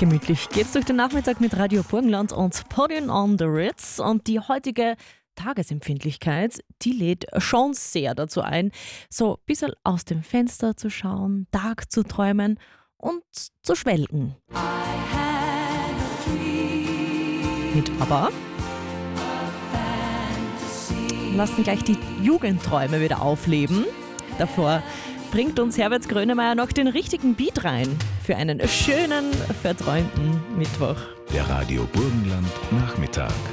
Gemütlich geht's durch den Nachmittag mit Radio Burgenland und Podium on the Ritz. Und die heutige Tagesempfindlichkeit, die lädt schon sehr dazu ein, so ein bisschen aus dem Fenster zu schauen, Tag zu träumen und zu schwelgen. Mit aber lassen gleich die Jugendträume wieder aufleben. Davor bringt uns Herbert Grönemeyer noch den richtigen Beat rein für einen schönen, verträumten Mittwoch. Der Radio Burgenland Nachmittag.